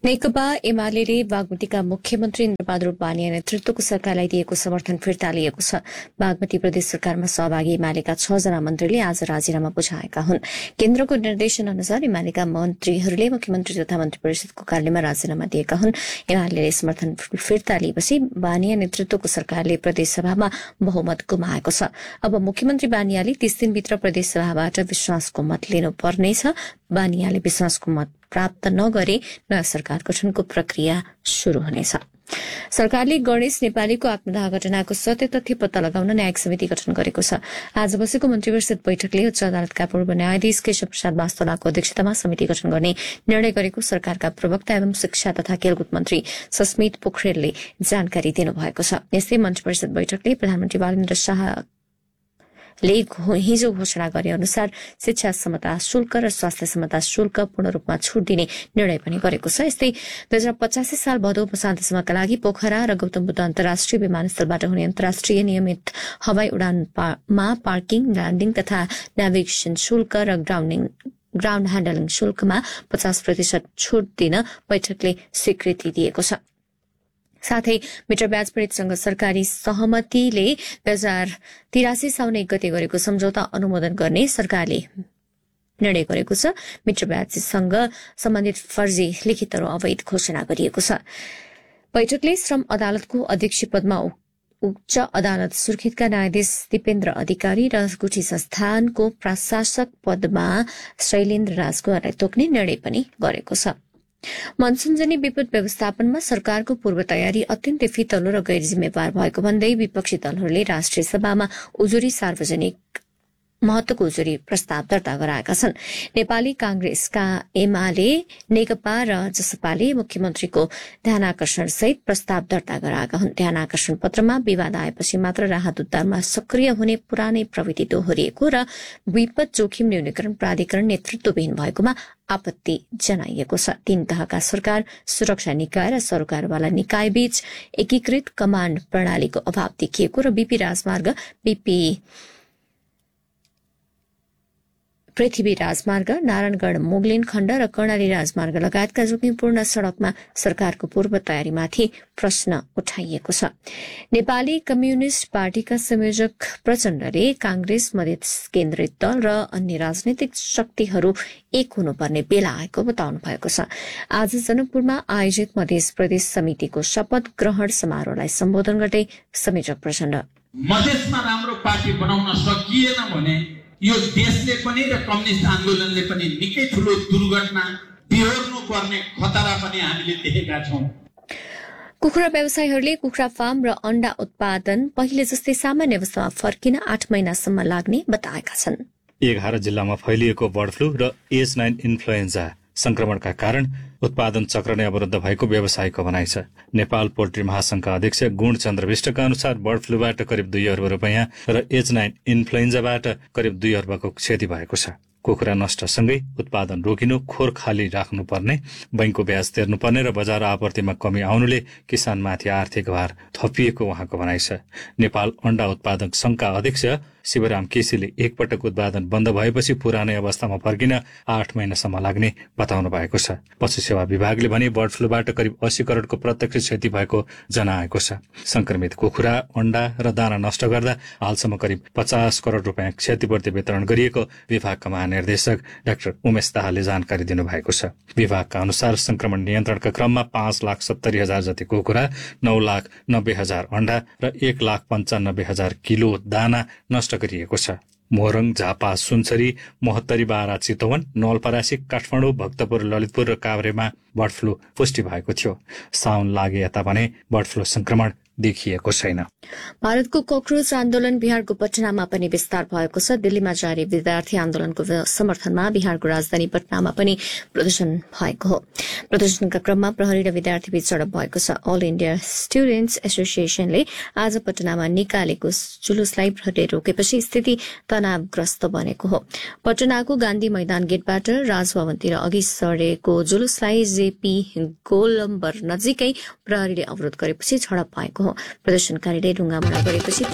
नेकपा एमाले बागमतीका मुख्यमन्त्री इन्द्रबहादुर बानिया नेतृत्वको सरकारलाई दिएको समर्थन फिर्ता लिएको छ। बागमती प्रदेश सरकारमा सहभागी एमालेका 6 जना मन्त्रीले आज राजीनामा बुझाएका हुन्। केन्द्रको निर्देशन अनुसार एमालेका मन्त्रीहरूले मुख्यमन्त्री तथा मन्त्री परिषदको कार्यालयमा राजीनामा दिएका हुन्। एमाले समर्थन फिर्ता लिएपछि बानिया नेतृत्वको सरकारले प्रदेशसभामा बहुमत गुमाएको छ। अब मुख्यमन्त्री बानियाले 30 दिनभित्र प्रदेशसभाबाट विश्वासको मत लिनुपर्नेछ। बानियाले विश्वासको मत प्राप्त नगरे नयाँ सरकार गठनको प्रक्रिया शुरू हुनेछ। सरकारले गणेश नेपालीको आत्मदाह घटनाको सत्य तथ्य पत्ता लगाउन न्यायिक समिति गठन गरेको छ। आज बसेको मन्त्रीपरिषद बैठकले उच्च अदालतका पूर्व न्यायाधीश केशव प्रसाद वास्तोलाको अध्यक्षतामा समिति गठन गर्ने निर्णय गरेको सरकारका प्रवक्ता एवं शिक्षा तथा खेलकुद मन्त्री सस्मित पोखरेलले जानकारी दिनुभएको छ। यस्तै मन्त्रीपरिषद बैठकले प्रधानमन्त्री बालेन्द्र शाह हिजो घोषणा गरे अनुसार शिक्षा समता शुल्क र स्वास्थ्य समता शुल्क पूर्ण रूपमा छुट दिने निर्णय पनि गरेको छ। यस्तै 2085 साल भदौ मसान्तसम्मका लागि पोखरा र गौतम बुद्ध अन्तर्राष्ट्रिय विमानस्थलबाट हुने अन्तर्राष्ट्रिय नियमित हवाई उडानमा पार्किङ, ल्यान्डिङ तथा नेभिगेसन शुल्क र ग्राउण्ड ह्याण्डलिङ शुल्कमा 50% छुट दिन बैठकले स्वीकृति दिएको छ। साथै मिटर ब्याज पीड़ितसँग सरकारी सहमतिले 2083 साउन 1 गते गरेको सम्झौता अनुमोदन गर्ने सरकारले निर्णय गरेको छ। मिटर ब्याजसँग सम्बन्धित फर्जी लिखितहरू अवैध घोषणा गरिएको छ। बैठकले श्रम अदालतको अध्यक्ष पदमा उच्च अदालत सुर्खेतका न्यायाधीश दिपेन्द्र अधिकारी र गुठी संस्थानको प्रशासक पदमा शैलेन्द्र राजकुमारलाई तोक्ने निर्णय पनि गरेको छ। मनसूनजन्य विपद व्यवस्थापनमा सरकारको पूर्व तयारी अत्यन्तै फितलो र गैर जिम्मेवार भएको भन्दै विपक्षी दलहरूले राष्ट्रिय सभामा उजुरी सार्वजनिक महत्वको उजुरी प्रस्ताव दर्ता गराएका छन्। नेपाली कांग्रेसका एमाले, नेकपा र जसपाले मुख्यमन्त्रीको ध्यानाकर्षण सहित प्रस्ताव दर्ता गराएका हुन्। ध्यानाकर्षण पत्रमा विवाद आएपछि मात्र राहत उद्धारमा सक्रिय हुने पुरानै प्रविधि दोहोरिएको र विपद जोखिम न्यूनीकरण प्राधिकरण नेतृत्वविहीन भएकोमा आपत्ति जनाइएको छ। 3 तहका सरकार, सुरक्षा निकाय र सरकारवाला निकाय बीच एकीकृत कमाण्ड प्रणालीको अभाव देखिएको र पृथ्वी राजमार्ग, नारायणगढ़ मोगलिन खण्ड र कर्णाली राजमार्ग लगायतका जोखिमपूर्ण सड़कमा सरकारको पूर्व तयारीमाथि प्रश्न उठाइएको छ। नेपाली कम्युनिष्ट पार्टीका संयोजक प्रचण्डले कांग्रेस, मधेस केन्द्रित दल र अन्य राजनैतिक शक्तिहरू एक हुनुपर्ने बेला आएको बताउनु भएको छ। आज जनकपुरमा आयोजित मधेस प्रदेश समितिको शपथ ग्रहण समारोहलाई सम्बोधन गर्दै संयोजक प्रचण्ड, मधेसमा राम्रो पार्टी बनाउन सकिएन भने यो देशले पनि र कम्युनिस्ट आन्दोलनले पनि निकै ठूलो दुर्घटना बिहोर्नु पर्ने खतरा पनि हामीले देखेका छौं। कुखुरा व्यवसायीहरूले कुखुरा फार्म र अण्डा उत्पादन पहिले जस्तै सामान्य अवस्थामा फर्किन 8 महिनासम्म लाग्ने बताएका छन्। 11 जिल्लामा फैलिएको बर्ड फ्लू र H9 इन्फ्लुएन्जा संक्रमणका कारण उत्पादन चक्र नै अवरुद्ध भएको व्यवसायीको भनाइ छ। नेपाल पोल्ट्री महासंघका अध्यक्ष गुणचन्द्र विष्टका अनुसार बर्ड फ्लूबाट करिब 2 अर्ब रुपैयाँ र H9 इन्फ्लुएन्जाबाट करिब 2 अर्बको क्षति भएको छ। कुखुरा नष्टसँगै उत्पादन रोकिनु, खोर खाली राख्नुपर्ने, बैंकको ब्याज तिर्नुपर्ने र बजार आपूर्तिमा कमी आउनुले किसानमाथि आर्थिक भार थपिएको उहाँको भनाइ छ। नेपाल अण्डा उत्पादक संघका अध्यक्ष शिवराम केसीले एकपटक उत्पादन बन्द भएपछि पुरानै अवस्थामा फर्किन 8 महिनासम्म लाग्ने बताउनु भएको छ। पशु सेवा विभागले भने बर्ड फ्लूबाट करिब 80 करोड़को प्रत्यक्ष क्षति भएको जनाएको छ। संक्रमित कुखुरा, अण्डा र दाना नष्ट गर्दा हालसम्म करिब 50 करोड़ रुपैयाँ क्षतिपूर्ति वितरण गरिएको विभागका महानिर्देशक डाक्टर उमेश दाहालले जानकारी दिनुभएको छ। विभागका अनुसार संक्रमण नियन्त्रणका क्रममा 5,70,000 जति कुखुरा, 9,90,000 अण्डा र 1,95,000 किलो दाना नष्ट गरिएको छ। मोरङ, झापा, सुनसरी, मोहत्तरी, बारा, चितवन, नवलपरासी, काठमाडौँ, भक्तपुर, ललितपुर र काभ्रेमा बर्ड फ्लू पुष्टि भएको थियो। साउन लागे यता भने बर्ड फ्लू संक्रमण देखिएको छैन। भारतको ककरोच आन्दोलन बिहारको पटनामा पनि विस्तार भएको छ। दिल्लीमा जारी विद्यार्थी आन्दोलनको समर्थनमा बिहारको राजधानी पटनामा पनि प्रदर्शन भएको हो। प्रदर्शनका क्रममा प्रहरी र विद्यार्थी बीच झडप भएको छ। अल इण्डिया स्टुडेन्ट्स एसोसिएसनले आज पटनामा निकालेको जुलुसलाई प्रहरीले रोकेपछि स्थिति तनावग्रस्त बनेको हो। पटनाको गान्धी मैदान गेटबाट राजभवनतिर अघि सरेको जुलुसलाई जेपी गोलम्बर नजिकै प्रहरीले अवरोध गरेपछि झडप भएको हो। प्रदर्शनकारीले ढुङ्गामुढा गरेपछि